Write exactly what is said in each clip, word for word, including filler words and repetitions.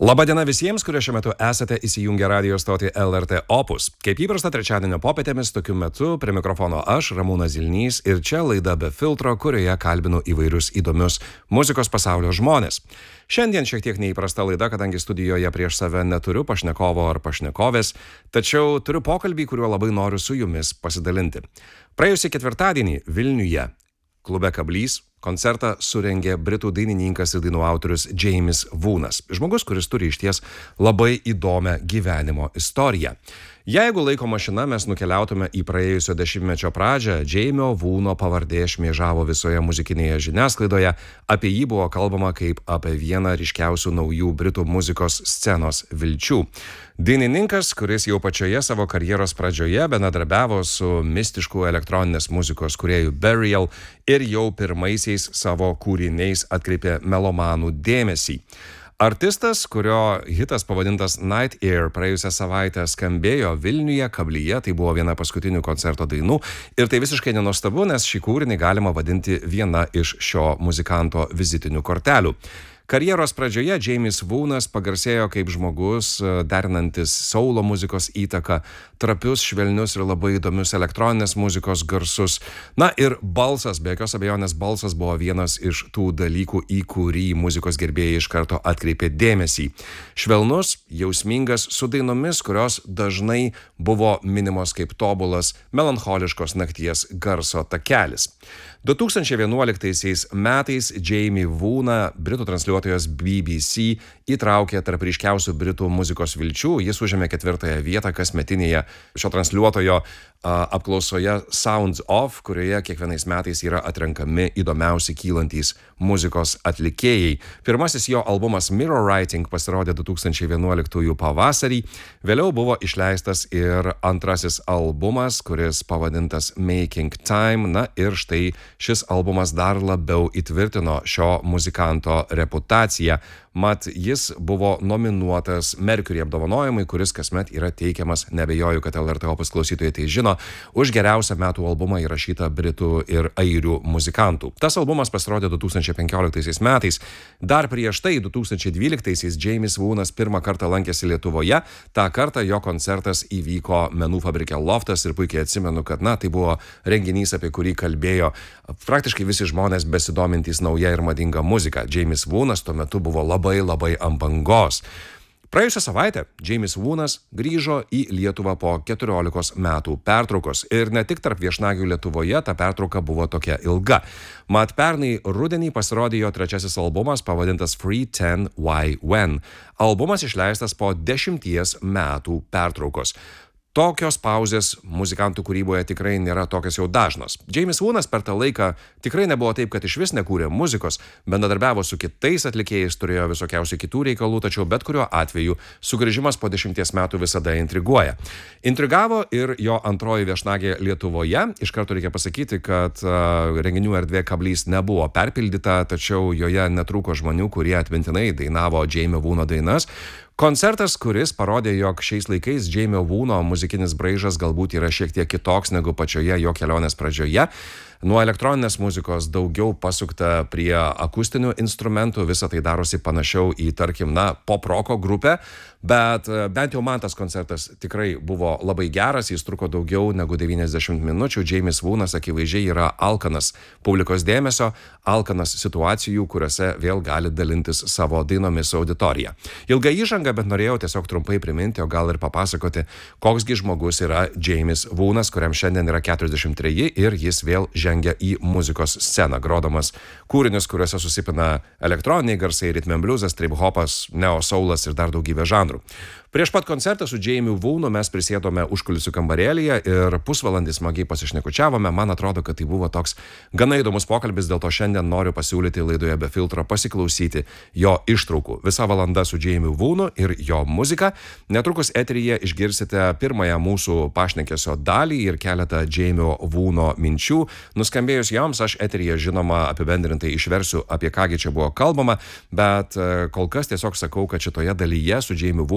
Labadiena visiems, kurie šiuo metu esate įsijungę radio stotį L R T Opus. Kaip įprasta trečiadienio popietėmis, tokiu metu prie mikrofono aš, Ramūnas Zilnys, ir čia laida Be filtro, kurioje kalbinu įvairius įdomius muzikos pasaulio žmonės. Šiandien šiek tiek neįprasta laida, kadangi studijoje prieš save neturiu pašnekovo ar pašnekovės, tačiau turiu pokalbį, kuriuo labai noriu su jumis pasidalinti. Praėjusį ketvirtadienį Vilniuje klube Kablys koncertą surengė britų dainininkas ir dainų autorius James Voonas. Žmogus, kuris turi išties labai įdomią gyvenimo istoriją. Jeigu laiko mašina mes nukeliautume į praėjusio dešimtmečio pradžią, Jamio Voono pavardė šmėžavo visoje muzikinėje žiniasklaidoje, apie jį buvo kalbama kaip apie vieną ryškiausių naujų britų muzikos scenos vilčių. Dainininkas, kuris jau pačioje savo karjeros pradžioje bendradarbiavo su mistišku elektroninės muzikos kūrėju Burial ir jau pirmaisiais savo kūriniais atkreipė melomanų dėmesį. Artistas, kurio hitas pavadintas Night Air praėjusią savaitę skambėjo Vilniuje, Kablyje, tai buvo viena paskutinių koncerto dainų ir tai visiškai nenuostabu, nes šį kūrinį galima vadinti viena iš šio muzikanto vizitinių kortelių. Karjeros pradžioje James Voonas pagarsėjo kaip žmogus, derinantis soulo muzikos įtaką, trapius, švelnius ir labai įdomius elektroninės muzikos garsus. Na ir balsas, be jokios abejonės balsas buvo vienas iš tų dalykų, į kurį muzikos gerbėjai iš karto atkreipė dėmesį. Švelnus, jausmingas, su dainomis, kurios dažnai buvo minimos kaip tobulas melancholiškos nakties garso takelis. du tūkstančiai vienuoliktaisiais metais Jamie Vooną, britų transliuotojas B B C, įtraukė tarp ryškiausių britų muzikos vilčių. Jis užėmė ketvirtąją vietą kasmetinėje šio transliuotojo a, apklausoje Sounds Off, kurioje kiekvienais metais yra atrenkami įdomiausi kylantys muzikos atlikėjai. Pirmasis jo albumas Mirror Writing pasirodė du tūkstančiai vienuoliktųjų pavasarį. Vėliau buvo išleistas ir antrasis albumas, kuris pavadintas Making Time. Na ir štai šis albumas dar labiau įtvirtino šio muzikanto reputaciją. Mat, jis buvo nominuotas Mercury apdovanojimui, kuris kasmet yra teikiamas, neabejoju, kad L R T Opus klausytojai tai žino, už geriausią metų albumą įrašytą britų ir airių muzikantų. Tas albumas pasirodė du tūkstančiai penkioliktaisiais metais. Dar prieš tai, du tūkstančiai dvyliktaisiais, James Voonas pirmą kartą lankėsi Lietuvoje. Ta kartą jo koncertas įvyko Menų fabrike Loftas ir puikiai atsimenu, kad na, tai buvo renginys, apie kurį kalbėjo praktiškai visi žmonės besidomintys nauja ir madinga muzika. James Voonas tuo metu buvo labai labai labai ant bangos. Praėjusią savaitę James Voonas grįžo į Lietuvą po keturiolikos metų pertraukos ir ne tik tarp viešnagių Lietuvoje ta pertrauka buvo tokia ilga. Mat pernai rudenį pasirodė jo trečiasis albumas pavadintas Free ten Why When. Albumas išleistas po dešimties metų pertraukos. Tokios pauzės muzikantų kūryboje tikrai nėra tokios jau dažnos. James Voonas per tą laiką tikrai nebuvo taip, kad iš vis nekūrė muzikos, bendradarbiavo su kitais atlikėjais, turėjo visokiausių kitų reikalų, tačiau bet kuriuo atveju sugrįžimas po dešimties metų visada intriguoja. Intrigavo ir jo antroji viešnagė Lietuvoje. Iš karto reikia pasakyti, kad uh, renginių erdvė Kablys nebuvo perpildyta, tačiau joje netrūko žmonių, kurie atmintinai dainavo Jamio Voono dainas. Koncertas, kuris parodė, jog šiais laikais Jamio Voono muzikinis braižas galbūt yra šiek tiek kitoks negu pačioje jo kelionės pradžioje. Nuo elektroninės muzikos daugiau pasukta prie akustinių instrumentų, visą tai darosi panašiau į, tarkim, na, pop-roko grupę, bet bent jau man tas koncertas tikrai buvo labai geras, jis truko daugiau negu devyniasdešimt minučių. James Voonas akivaizdžiai yra alkanas publikos dėmesio, alkanas situacijų, kuriuose vėl gali dalintis savo dainomis su auditorija. Ilga įžanga, bet norėjau tiesiog trumpai priminti, o gal ir papasakoti, koksgi žmogus yra James Voonas, kuriam šiandien yra keturiasdešimt treji ir jis vėl žengia į muzikos sceną, grodamas kūrinius, kuriuose susipina elektroniniai garsai, rhythm and bluesas, trip hopas, neo-soulas ir dar daugybė žanrų. Prieš pat koncertą su Jamiu Voonu mes prisėdome užkulisių kambarėlyje ir pusvalandį smagiai pasišnekučiavome. Man atrodo, kad tai buvo toks gana įdomus pokalbis, dėl to šiandien noriu pasiūlyti laidoje Be filtro pasiklausyti jo ištraukų. Visa valanda su Jamiu Voonu ir jo muzika. Netrukus eteryje išgirsite pirmąją mūsų pašnekesio dalį ir keletą Jamio Voono minčių. Nuskambėjus joms, aš eteryje žinoma apibendrintai išversiu, apie kągi čia buvo kalbama, bet kol kas tiesiog sakau, kad šitoje dalyje su Jamiu Voonu mes kalbėjome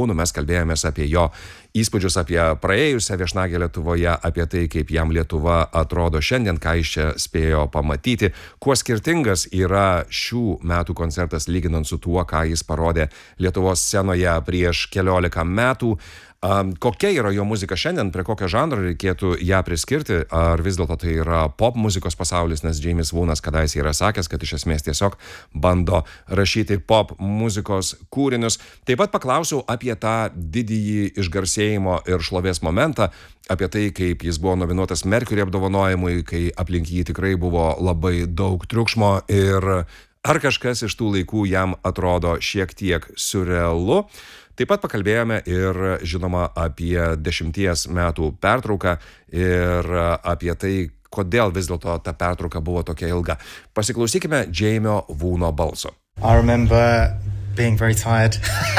kalbėjomės apie jo įspūdžius apie praėjusią viešnagę Lietuvoje, apie tai, kaip jam Lietuva atrodo šiandien, ką jis čia spėjo pamatyti, kuo skirtingas yra šių metų koncertas lyginant su tuo, ką jis parodė Lietuvos scenoje prieš keliolika metų. Um, kokia yra jo muzika šiandien, prie kokio žanro reikėtų ją priskirti, ar vis dėlto tai yra pop muzikos pasaulis, nes James Voonas kadaise yra sakęs, kad iš esmės tiesiog bando rašyti pop muzikos kūrinius. Taip pat paklausiau apie tą didįjį išgarsėjimo ir šlovės momentą, apie tai, kaip jis buvo nominuotas Mercury apdovanojimui, kai aplink jį tikrai buvo labai daug triukšmo ir ar kažkas iš tų laikų jam atrodo šiek tiek surrealu. Taip pat pakalbėjome ir, žinoma, apie dešimties metų pertrauką ir apie tai, kodėl vis dėlto ta pertrauka buvo tokia ilga. Pasiklausykime Jamio Voono balso. I remember being very tired.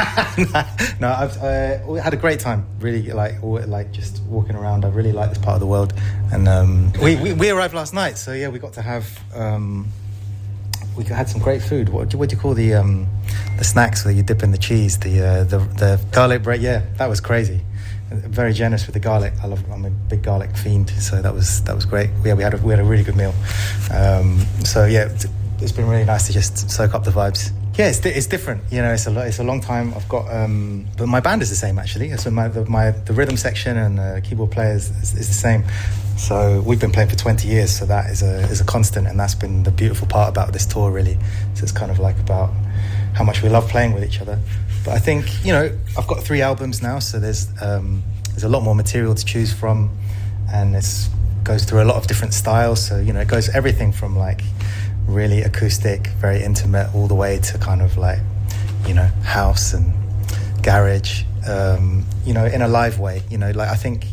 no, I've uh, had a great time. Really, like, like just walking around. I really like this part of the world. And um, we, we we arrived last night, so yeah, we got to have. Um, We had some great food. What do, what do you call the um, the snacks where you dip in the cheese? The uh, the the garlic bread. Yeah, that was crazy. Very generous with the garlic. I love. I'm a big garlic fiend, so that was that was great. Yeah, we had a, we had a really good meal. Um, so yeah, it's, it's been really nice to just soak up the vibes. Yeah, it's it's different. You know, it's a it's a long time. I've got, um, but my band is the same actually. So my the, my the rhythm section and the keyboard players is, is the same. So we've been playing for twenty years. So that is a is a constant, and that's been the beautiful part about this tour, really. So it's kind of like about how much we love playing with each other. But I think, you know, I've got three albums now, so there's um, there's a lot more material to choose from, and it goes through a lot of different styles. So you know, it goes everything from like really acoustic, very intimate, all the way to kind of like, you know, house and garage, um, you know, in a live way. You know, like I think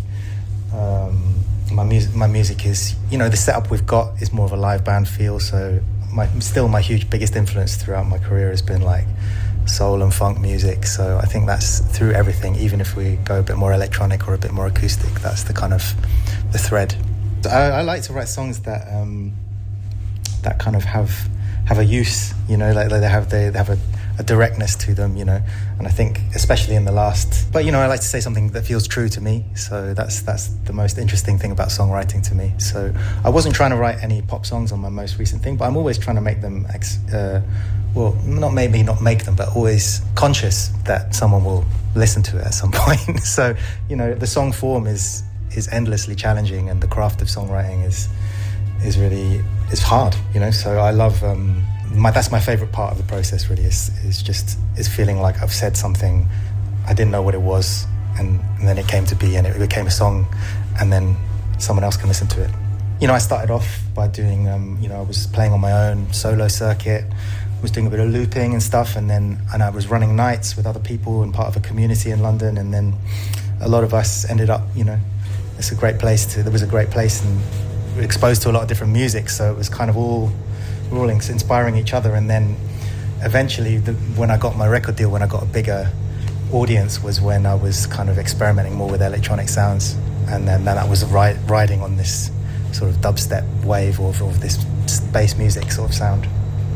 um, my music, my music is, you know, the setup we've got is more of a live band feel. So my still my huge biggest influence throughout my career has been like soul and funk music. So I think that's through everything. Even if we go a bit more electronic or a bit more acoustic, that's the kind of the thread. I, I like to write songs that. Um, that kind of have have a use, you know, like they have they, they have a, a directness to them, you know. And I think especially in the last, but you know, I like to say something that feels true to me. So that's that's the most interesting thing about songwriting to me. So I wasn't trying to write any pop songs on my most recent thing, but I'm always trying to make them, uh, well, not maybe not make them, but always conscious that someone will listen to it at some point. So you know, the song form is is endlessly challenging, and the craft of songwriting is. is really is hard, you know. So I love um, my that's my favorite part of the process. Really, is is just is feeling like I've said something I didn't know what it was, and, and then it came to be, and it became a song, and then someone else can listen to it. You know, I started off by doing, um, you know, I was playing on my own solo circuit, was doing a bit of looping and stuff, and then and I was running nights with other people and part of a community in London, and then a lot of us ended up, you know, it's a great place to. There was a great place and. Exposed to a lot of different music, so it was kind of all we're all inspiring each other. And then eventually the, when I got my record deal, when I got a bigger audience, was when I was kind of experimenting more with electronic sounds, and then, then that was ri- riding on this sort of dubstep wave of, of this bass music sort of sound.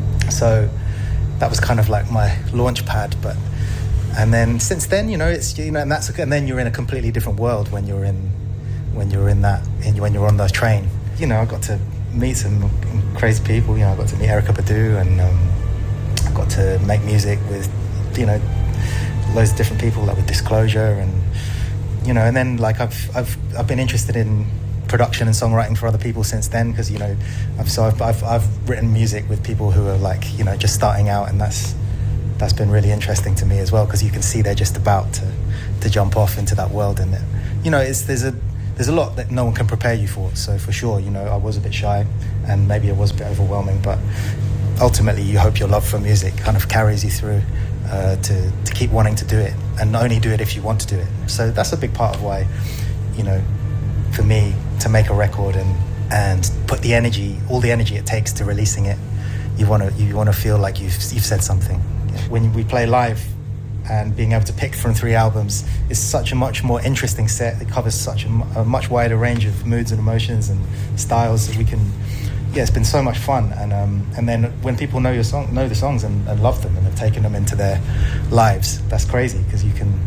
So that was kind of like my launch pad. But and then since then, you know, it's, you know, and that's and then you're in a completely different world when you're in when you're in that in, when you're on the train. You know, I got to meet some crazy people. You know, I got to meet Erykah Badu, and um, I got to make music with, you know, loads of different people, like with Disclosure, and you know, and then like I've I've I've been interested in production and songwriting for other people since then, because you know, I've so I've, I've I've written music with people who are like, you know, just starting out, and that's that's been really interesting to me as well, because you can see they're just about to to jump off into that world, and it, you know, it's there's a There's a lot that no one can prepare you for. So for sure, you know, I was a bit shy and maybe it was a bit overwhelming, but ultimately you hope your love for music kind of carries you through uh, to, to keep wanting to do it, and only do it if you want to do it. So that's a big part of why, you know, for me to make a record and, and put the energy, all the energy it takes to releasing it, you want to you want to feel like you've you've said something. When we play live, and being able to pick from three albums is such a much more interesting set. It covers such a, a much wider range of moods and emotions and styles that we can. Yeah, it's been so much fun, and um, and then when people know your song, know the songs and, and love them, and have taken them into their lives, that's crazy, because you can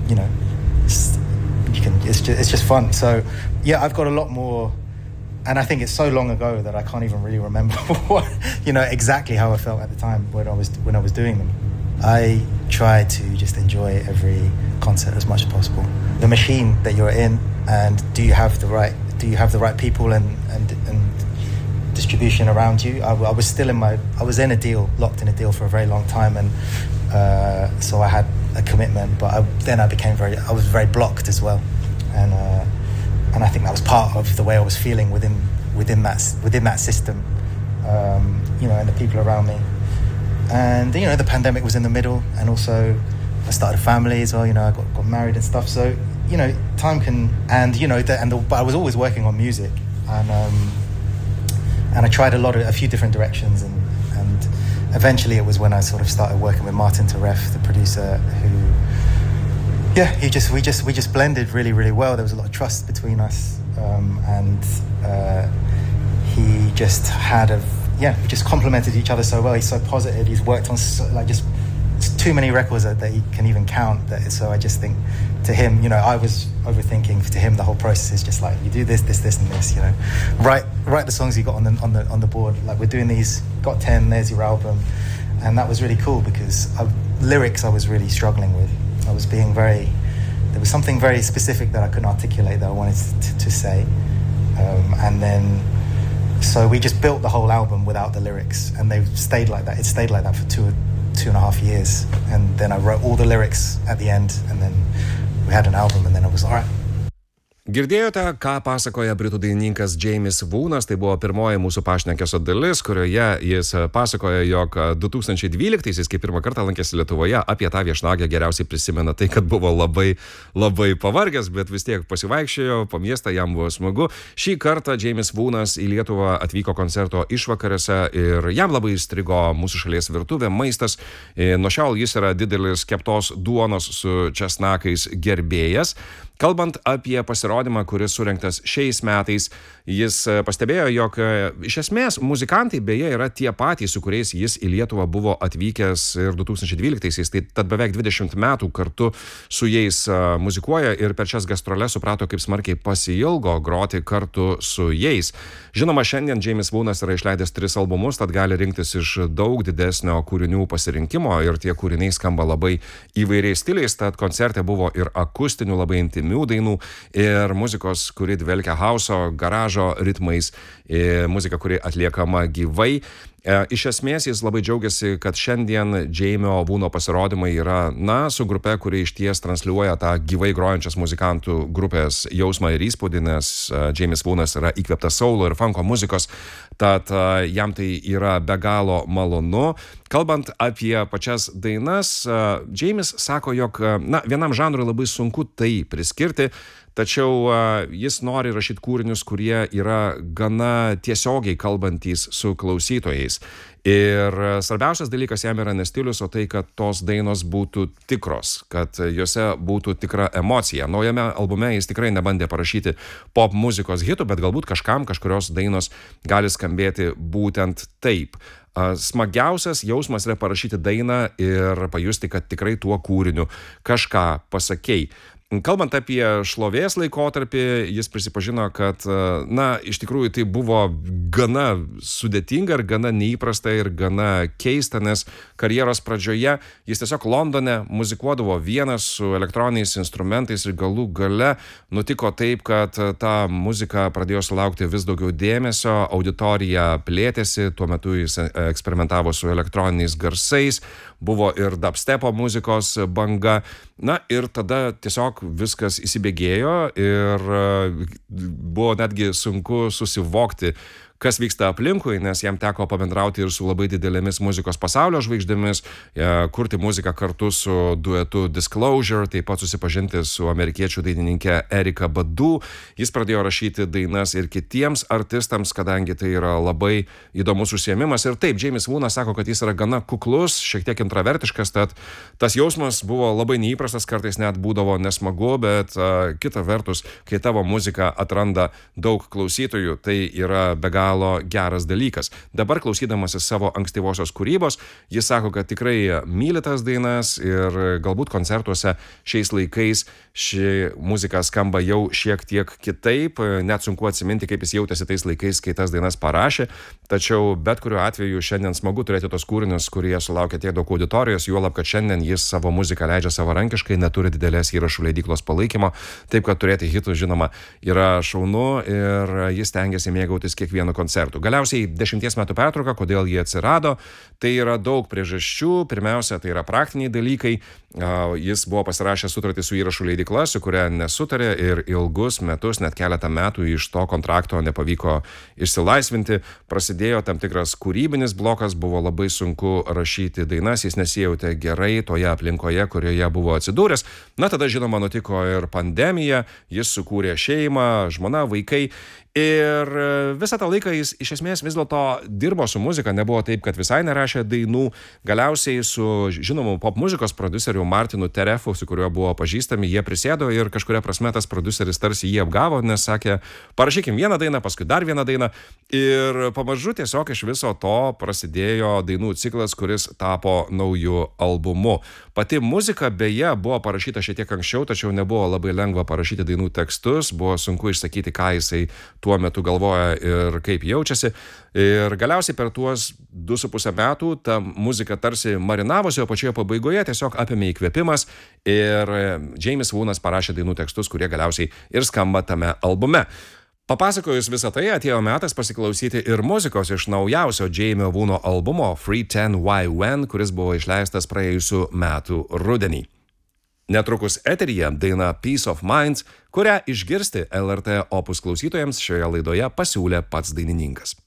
you know, it's, you can, it's just, it's just fun. So yeah, I've got a lot more, and I think it's so long ago that I can't even really remember what, you know, exactly how I felt at the time when I was when I was doing them. I try to just enjoy every concert as much as possible. The machine that you're in, and do you have the right do you have the right people and and, and distribution around you? I, I was still in my I was in a deal, locked in a deal for a very long time, and uh, so I had a commitment. But I, then I became very I was very blocked as well, and. Uh, And I think that was part of the way I was feeling within within that within that system, um, you know, and the people around me. And you know, the pandemic was in the middle, and also I started a family as well. You know, I got, got married and stuff. So you know, time can and you know, the, and the, but I was always working on music, and um, and I tried a lot of a few different directions, and and eventually it was when I sort of started working with Martin Teref, the producer, who. Yeah, he just we just we just blended really really well. There was a lot of trust between us, um, and uh, he just had a yeah we just complemented each other so well. He's so positive. He's worked on so, like just too many records that, that he can even count. That, so I just think to him, you know, I was overthinking. To him, the whole process is just like you do this, this, this, and this. You know, write write the songs you got on the on the on the board. Like we're doing these. Got ten. There's your album, and that was really cool because I, lyrics I was really struggling with. I was being very, there was something very specific that I couldn't articulate that I wanted to, to say. Um, and then, so we just built the whole album without the lyrics, and they stayed like that. It stayed like that for two, two and a half years. And then I wrote all the lyrics at the end, and then we had an album, and then I was, all right. Girdėjote, ką pasakoja britų dainininkas James Voonas, tai buvo pirmoji mūsų pašnekesio dalis, kurioje jis pasakoja, jog du tūkstančiai dvyliktaisiais, kai pirmą kartą lankėsi Lietuvoje, apie tą viešnagę geriausiai prisimena tai, kad buvo labai, labai pavargęs, bet vis tiek pasivaikščiojo, po miestą jam buvo smagu. Šį kartą James Voonas į Lietuvą atvyko koncerto išvakarėse ir jam labai įstrigo mūsų šalies virtuvė, maistas. Nuo šiol jis yra didelis keptos duonos su česnakais gerbėjas. Kalbant apie pasirodymą, kuris surengtas šiais metais, jis pastebėjo, jog iš esmės muzikantai beje yra tie patys, su kuriais jis į Lietuvą buvo atvykęs ir du tūkstančiai dvyliktaisiais, tai tad beveik dvidešimt metų kartu su jais muzikuoja ir per šias gastroles suprato, kaip smarkiai pasiilgo groti kartu su jais. Žinoma, šiandien James Voonas yra išleidęs tris albumus, tad gali rinktis iš daug didesnio kūrinių pasirinkimo ir tie kūriniai skamba labai įvairiais stiliais, tad koncerte buvo ir akustinių labai intimių dainų ir muzikos, kuri dvelkia hauso, garažo ritmais, muzika, kuri atliekama gyvai. Iš esmės jis labai džiaugiasi, kad šiandien Jamio Voono pasirodymai yra, na, su grupe, kuri išties transliuoja tą gyvai grojančias muzikantų grupės jausmą ir įspūdį, nes James Voonas yra įkvėptas soulo ir funko muzikos, tad jam tai yra be galo malonu. Kalbant apie pačias dainas, James sako, jog, na, vienam žanrui labai sunku tai priskirti, tačiau jis nori rašyti kūrinius, kurie yra gana tiesiogiai kalbantys su klausytojais. Ir svarbiausias dalykas jam yra ne stilius, o tai, kad tos dainos būtų tikros, kad juose būtų tikra emocija. Naujame albume jis tikrai nebandė parašyti pop muzikos hitų, bet galbūt kažkam kažkurios dainos gali skambėti būtent taip. Smagiausias jausmas yra parašyti dainą ir pajusti, kad tikrai tuo kūriniu kažką pasakei. Kalbant apie šlovės laikotarpį, jis prisipažino, kad, na, iš tikrųjų tai buvo gana sudėtinga ir gana neįprasta ir gana keista, nes karjeros pradžioje jis tiesiog Londone muzikuodavo vienas su elektroniniais instrumentais ir galų gale nutiko taip, kad ta muzika pradėjo sulaukti vis daugiau dėmesio, auditorija plėtėsi, tuo metu jis eksperimentavo su elektroniniais garsais, buvo ir dubstepo muzikos banga, na ir tada tiesiog viskas įsibėgėjo ir buvo netgi sunku susivokti, kas vyksta aplinkui, nes jam teko pabendrauti ir su labai didelėmis muzikos pasaulio žvaigždėmis, kurti muziką kartu su duetu Disclosure, taip pat susipažinti su amerikiečių dainininkė Erika Badu. Jis pradėjo rašyti dainas ir kitiems artistams, kadangi tai yra labai įdomus užsiėmimas. Ir taip, James Voonas sako, kad jis yra gana kuklus, šiek tiek intravertiškas, tad tas jausmas buvo labai neįprastas, kartais net būdavo nesmagu, bet uh, kita vertus, kai tavo muzika atranda daug klausytojų, tai yra be galo galo geras dalykas. Dabar klausydamasis savo ankstyvosios kūrybos, jis sako, kad tikrai myli tas dainas ir galbūt koncertuose šiais laikais ši muzika skamba jau šiek tiek kitaip, net sunku atsiminti, kaip jis jautėsi tais laikais, kai tas dainas parašė, tačiau bet kuriuo atveju šiandien smagu turėti tos kūrinius, kurie sulaukia tiek daug auditorijos, juolab, kad šiandien jis savo muziką leidžia savarankiškai, neturi didelės įrašų leidyklos palaikymo, taip kad turėti hitus, žinoma, yra šaunu ir jis stengiasi mėgautis kiekvienu koncertu. Galiausiai dešimties metų pertrauka, kodėl jie atsirado, tai yra daug priežasčių. Pirmiausia, tai yra praktiniai dalykai. Jis buvo pasirašęs sutartį su įrašų leidykla, su kuria nesutarė ir ilgus metus, net keletą metų iš to kontrakto nepavyko išsilaisvinti. Prasidėjo tam tikras kūrybinis blokas, buvo labai sunku rašyti dainas, jis nesijautė gerai toje aplinkoje, kurioje buvo atsidūręs. Na, tada, žinoma, nutiko ir pandemija, jis sukūrė šeimą, žmona, vaikai. Ir visą tą laiką jis iš esmės vis dėlto dirbo su muzika, nebuvo taip, kad visai nerašė dainų. Galiausiai su žinomu pop muzikos prodiuseriu Martinu Terefu, su kuriuo buvo pažįstami, jie prisėdo ir kažkuria prasme tas prodiuseris tarsi jį apgavo, nes sakė, parašykim vieną dainą, paskui dar vieną dainą. Ir pamažu tiesiog iš viso to prasidėjo dainų ciklas, kuris tapo nauju albumu. Pati muzika beje buvo parašyta šiek tiek anksčiau, tačiau nebuvo labai lengva parašyti dainų tekstus, buvo sunku išsakyti, ką jisai tuo metu galvoja ir kaip jaučiasi. Ir galiausiai per tuos du su pusę metų ta muzika tarsi marinavosi, o pačioje pabaigoje tiesiog apėmė įkvėpimas ir James Woonas parašė dainų tekstus, kurie galiausiai ir skamba tame albume. Papasakojus visą tai, atėjo metas pasiklausyti ir muzikos iš naujausio Jamie Woono albumo Free ten Y When, kuris buvo išleistas praėjusių metų rudenį. Netrukus eteryje daina Peace of Mind, kurią išgirsti L R T Opus klausytojams šioje laidoje pasiūlė pats dainininkas.